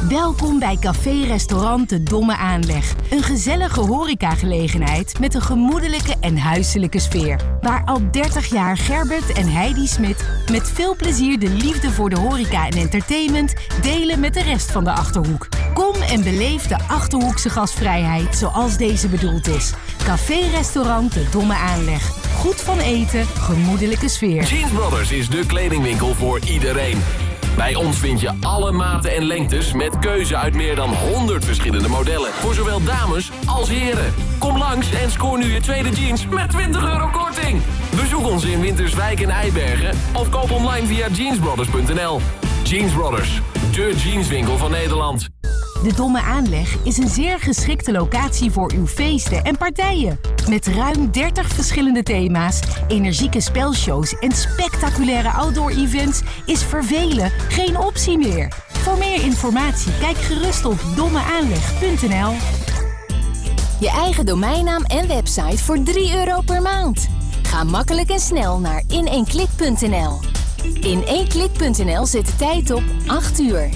Welkom bij café-restaurant De Domme Aanleg. Een gezellige horecagelegenheid met een gemoedelijke en huiselijke sfeer. Waar al 30 jaar Gerbert en Heidi Smit met veel plezier de liefde voor de horeca en entertainment delen met de rest van de Achterhoek. Kom en beleef de Achterhoekse gastvrijheid zoals deze bedoeld is. Café-restaurant De Domme Aanleg. Goed van eten, gemoedelijke sfeer. Jeans Brothers is de kledingwinkel voor iedereen. Bij ons vind je alle maten en lengtes met keuze uit meer dan 100 verschillende modellen. Voor zowel dames als heren. Kom langs en scoor nu je tweede jeans met €20 korting. Bezoek ons in Winterswijk en Eibergen of koop online via jeansbrothers.nl. Jeans Brothers, de jeanswinkel van Nederland. De Domme Aanleg is een zeer geschikte locatie voor uw feesten en partijen. Met ruim 30 verschillende thema's, energieke spelshows en spectaculaire outdoor-events is vervelen geen optie meer. Voor meer informatie kijk gerust op dommeaanleg.nl. Je eigen domeinnaam en website voor €3 per maand. Ga makkelijk en snel naar in1klik.nl. In1klik.nl zet de tijd op 8 uur.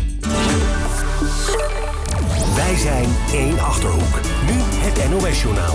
Wij zijn 1 Achterhoek. Nu het NOS-journaal.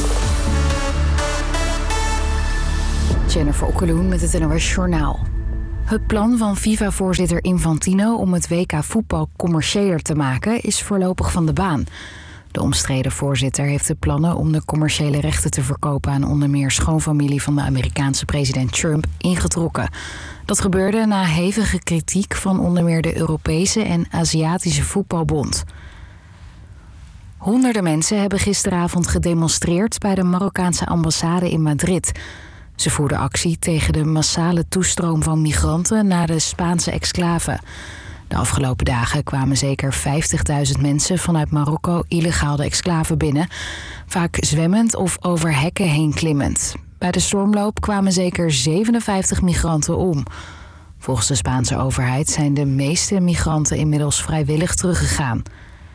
Jennifer Okkeloen met het NOS-journaal. Het plan van FIFA-voorzitter Infantino om het WK voetbal commerciëler te maken is voorlopig van de baan. De omstreden voorzitter heeft de plannen om de commerciële rechten te verkopen aan onder meer schoonfamilie van de Amerikaanse president Trump ingetrokken. Dat gebeurde na hevige kritiek van onder meer de Europese en Aziatische voetbalbond. Honderden mensen hebben gisteravond gedemonstreerd bij de Marokkaanse ambassade in Madrid. Ze voerden actie tegen de massale toestroom van migranten naar de Spaanse exclave. De afgelopen dagen kwamen zeker 50.000 mensen vanuit Marokko illegaal de exclave binnen, vaak zwemmend of over hekken heen klimmend. Bij de stormloop kwamen zeker 57 migranten om. Volgens de Spaanse overheid zijn de meeste migranten inmiddels vrijwillig teruggegaan.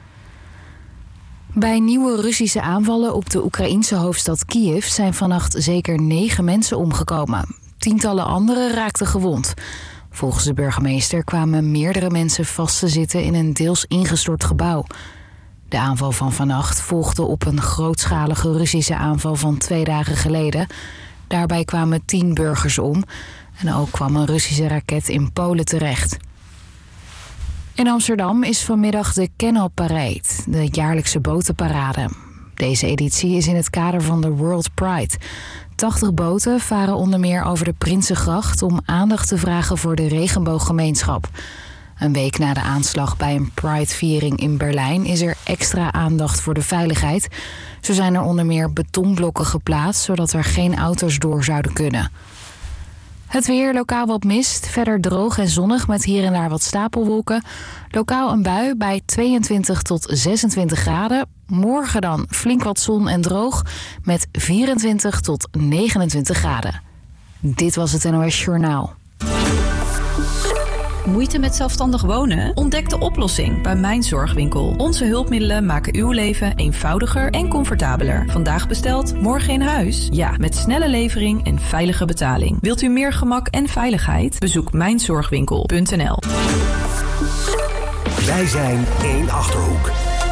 Bij nieuwe Russische aanvallen op de Oekraïense hoofdstad Kiev zijn vannacht zeker 9 mensen omgekomen. Tientallen anderen raakten gewond. Volgens de burgemeester kwamen meerdere mensen vast te zitten in een deels ingestort gebouw. De aanval van vannacht volgde op een grootschalige Russische aanval van 2 dagen geleden. Daarbij kwamen 10 burgers om en ook kwam een Russische raket in Polen terecht. In Amsterdam is vanmiddag de Canal Parade, de jaarlijkse botenparade. Deze editie is in het kader van de World Pride. 80 boten varen onder meer over de Prinsengracht om aandacht te vragen voor de regenbooggemeenschap. Een week na de aanslag bij een Pride-viering in Berlijn is er extra aandacht voor de veiligheid. Zo zijn er onder meer betonblokken geplaatst, zodat er geen auto's door zouden kunnen. Het weer, lokaal wat mist, verder droog en zonnig met hier en daar wat stapelwolken. Lokaal een bui bij 22 tot 26 graden. Morgen dan flink wat zon en droog met 24 tot 29 graden. Dit was het NOS Journaal. Moeite met zelfstandig wonen? Ontdek de oplossing bij Mijn Zorgwinkel. Onze hulpmiddelen maken uw leven eenvoudiger en comfortabeler. Vandaag besteld, morgen in huis? Ja, met snelle levering en veilige betaling. Wilt u meer gemak en veiligheid? Bezoek mijnzorgwinkel.nl. Wij zijn 1 Achterhoek.